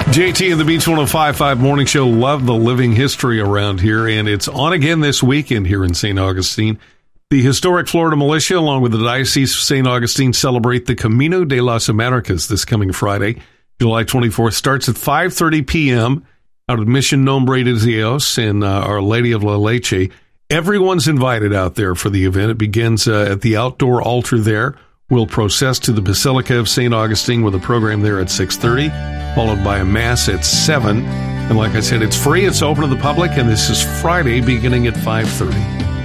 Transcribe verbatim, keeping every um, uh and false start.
J T and the Beach one oh five point five Morning Show. Love the living history around here, and it's on again this weekend here in Saint Augustine. The historic Florida Militia, along with the Diocese of Saint Augustine, celebrate the Camino de las Americas this coming Friday, July twenty-fourth. Starts at five thirty p.m. out of Mission Nombre de Dios in uh, Our Lady of La Leche. Everyone's invited out there for the event. It begins uh, at the outdoor altar there. We'll process to the Basilica of Saint Augustine with a program there at six thirty, followed by a Mass at seven. And like I said, it's free, it's open to the public, and this is Friday beginning at five thirty.